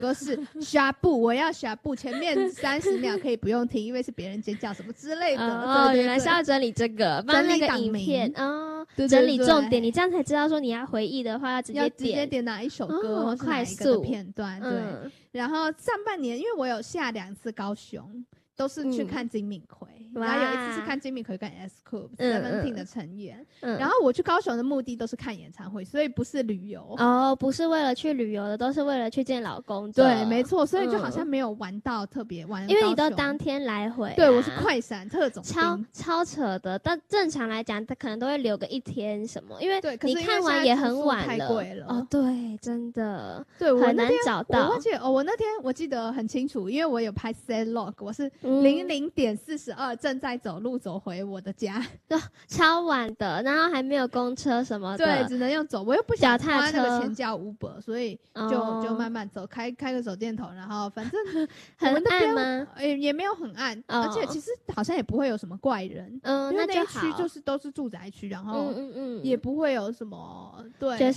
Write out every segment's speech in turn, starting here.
歌是下步，我要下步，前面30秒可以不用听，因为是别人尖叫什么之类的。对对对， 原来是要整理这个，帮那个影片整理重点，你这样才知道说你要回忆的话要直接点哪一首歌，或是哪一个的片段。对，然后上半年因为我有下2次高雄。都是去看金敏奎，然后有一次是看金敏奎跟 S.Coupe、Seventeen 的成员，然后我去高雄的目的都是看演唱会，所以不是旅游不是为了去旅游的，都是为了去见老公的。 对，没错，所以就好像没有玩到特别玩， 因为你都当天来回对，我是快闪特种兵， 超扯的。但正常来讲，他可能都会留个1天什么，因为你看完也很晚了， 太贵了对，真的， 对， 很难找到。 我那天我记得很清楚，因为我有拍 set log， 我是00:42正在走路走回我的家， 超晚的，然后还没有公车什么的， 对，只能用走。我又不想花那个钱叫 Uber， 所以就慢慢走，开个手电筒，然后反正很暗吗？ 也没有很暗，而且其实好像也不会有什么怪人，因为那一区都是住宅区，然后也不会有什么对， 就是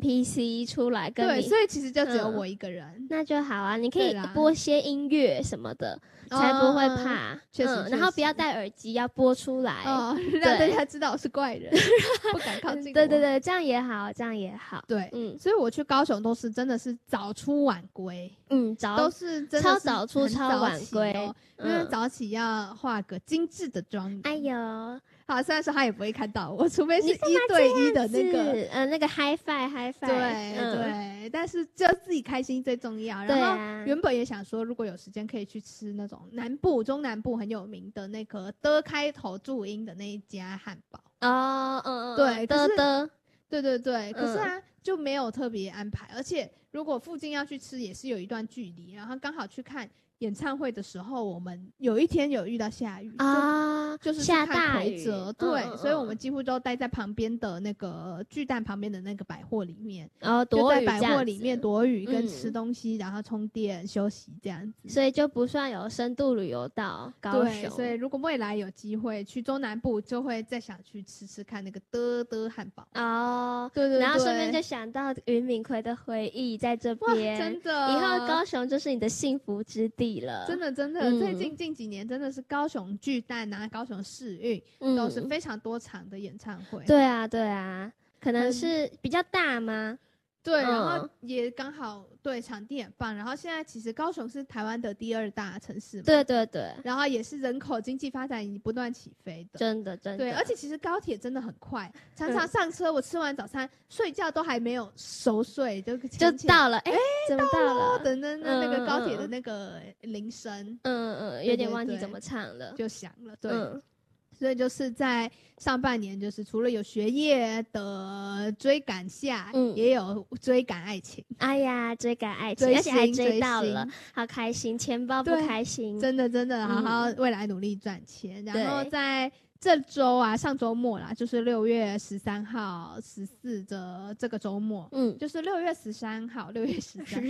NPC 出来跟你， 对，所以其实就只有我一个人， 那就好啊。你可以播些音乐什么的。才不会怕， 确实， 然后不要戴耳机，要播出来， 让大家知道我是怪人，不敢靠近我。 对对对，这样也好，这样也好。 对，所以我去高雄都是真的是早出晚归，都是真的超早出超晚归， 因为早起要化个精致的妆。 哎呦。 好，虽然说他也不会看到我，除非是1对1的那个 high five， 对，但是就自己开心最重要。然后原本也想说，如果有时间可以去吃那种中南部很有名的那个的开头注音的那一家汉堡。对，对，可是就没有特别安排，而且如果附近要去吃也是有一段距离，然后刚好去看演唱会的时候，我们有一天有遇到下雨就是下大雨， 对，所以我们几乎都待在旁边的那个巨蛋旁边的那个百货里面， 就在百货里面躲雨跟吃东西，然后充电休息这样子， 所以就不算有深度旅游到高雄。 对，所以如果未来有机会去中南部，就会再想去吃看那个的汉堡对， 然后顺便就想到云敏奎的回忆在这边， 真的， 以后高雄就是你的幸福之地了， 真的，最近几年真的是高雄巨蛋高雄世运都是非常多场的演唱会。 对啊，可能是比较大吗？ 对，然后也刚好对场地很棒，然后现在其实高雄是台湾的第2大城市嘛， 对， 然后也是人口经济发展已经不断起飞的， 真的对，而且其实高铁真的很快，常常上车我吃完早餐睡觉都还没有熟睡就到了，怎么到了？ 等那个高铁的那个铃声， 有点忘记怎么唱了， 就响了，对。所以就是在上半年，就是除了有学业的追赶下，也有追赶爱情。 哎呀，追赶爱情，而且还追到了，好开心，钱包不开心， 真的，好好未来努力赚钱。然后在这周上周末啦，就是6月13号、14的这个周末，就是6月13号，6月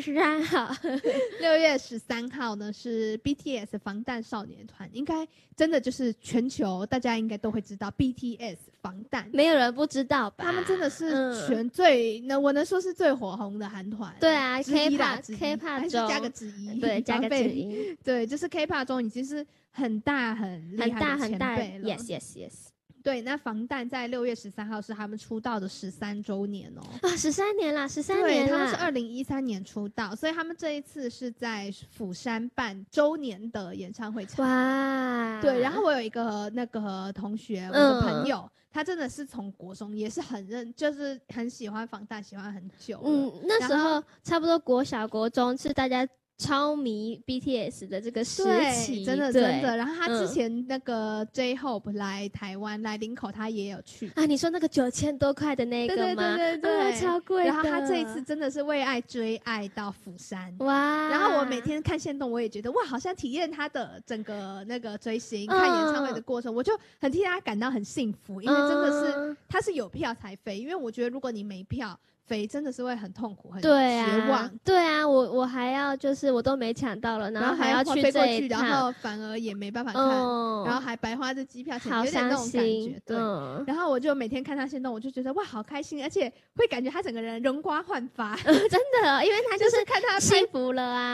13号呢是 BTS 防弹少年团，应该真的就是全球大家应该都会知道 BTS 防弹， 没有人不知道吧？ 他们真的是我能说是最火红的韩团， 对啊 ，K-pop 中还是加个之一， 对，加个之一， 对，就是 K-pop 中已经是很大很厉害的前辈了。 Yes。 对，那防弹在6月13号是他们出道的13周年 13年啦，13 年啦，他们是2013年出道，所以他们这一次是在釜山办周年的演唱会场。 哇， 对，然后我有一个那个同学，我的朋友，他真的是从国中也是就是很喜欢防弹，喜欢很久了。 那时候差不多国小国中是大家超迷 BTS 的这个时期， 真的。然后他之前那个 J-Hope 来台湾来林口，他也有去啊。你说那个9000多块的那个吗？ 对， 超贵的。 然后他这一次真的是为爱追爱到釜山， 哇！ 然后我每天看限动，我也觉得哇，好像体验他的整个那个追星、看演唱会的过程，我就很替他感到很幸福，因为真的是他是有票才飞，因为我觉得如果你没票。 飞，真的是会很痛苦，很绝望。 对啊，我还要就是我都没抢到了，然后还要去飞过去，然后反而也没办法看，然后还白花这机票钱，有点那种感觉。对，然后我就每天看他限动，我就觉得哇，好开心，而且会感觉他整个人容光焕发。 真的，因为他就是看他幸福了啊。